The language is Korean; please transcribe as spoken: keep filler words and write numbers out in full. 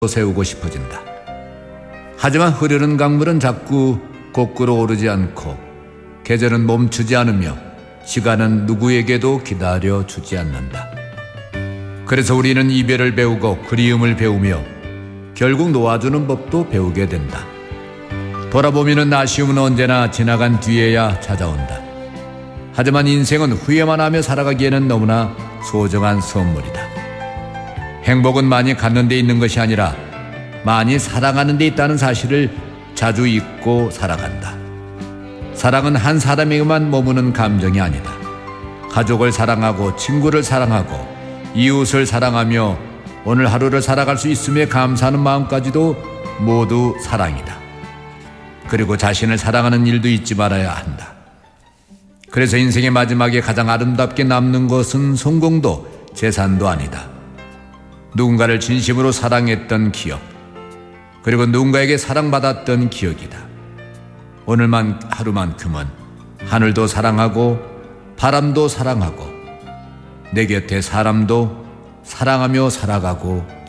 세우고 싶어진다. 하지만 흐르는 강물은 자꾸 거꾸로 오르지 않고 계절은 멈추지 않으며 시간은 누구에게도 기다려주지 않는다. 그래서 우리는 이별을 배우고 그리움을 배우며 결국 놓아주는 법도 배우게 된다. 돌아보면 아쉬움은 언제나 지나간 뒤에야 찾아온다. 하지만 인생은 후회만 하며 살아가기에는 너무나 소중한 선물이다. 행복은 많이 갖는 데 있는 것이 아니라 많이 사랑하는 데 있다는 사실을 자주 잊고 살아간다. 사랑은 한 사람에게만 머무는 감정이 아니다. 가족을 사랑하고 친구를 사랑하고 이웃을 사랑하며 오늘 하루를 살아갈 수 있음에 감사하는 마음까지도 모두 사랑이다. 그리고 자신을 사랑하는 일도 잊지 말아야 한다. 그래서 인생의 마지막에 가장 아름답게 남는 것은 성공도 재산도 아니다. 누군가를 진심으로 사랑했던 기억, 그리고 누군가에게 사랑받았던 기억이다. 오늘만 하루만큼은 하늘도 사랑하고 바람도 사랑하고 내 곁에 사람도 사랑하며 살아가고